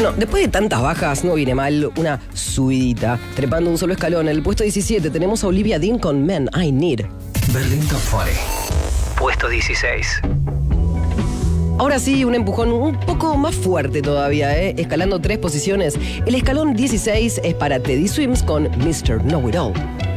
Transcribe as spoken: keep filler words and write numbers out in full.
Bueno, después de tantas bajas, no viene mal una subidita. Trepando un solo escalón, en el puesto diecisiete tenemos a Olivia Dean con Men I Need. Berlín Top cuarenta. Puesto dieciséis. Ahora sí, un empujón un poco más fuerte todavía, ¿eh? Escalando tres posiciones. El escalón dieciséis es para Teddy Swims con mister Know It All.